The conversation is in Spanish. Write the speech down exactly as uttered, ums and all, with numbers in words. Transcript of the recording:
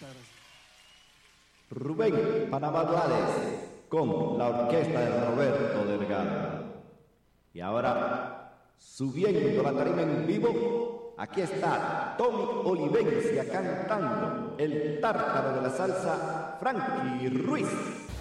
Rubén Panamá con la orquesta de Roberto Delgado. Y ahora, subiendo la tarima en vivo, aquí está Tommy Olivencia cantando el tártaro de la salsa, Frankie Ruiz.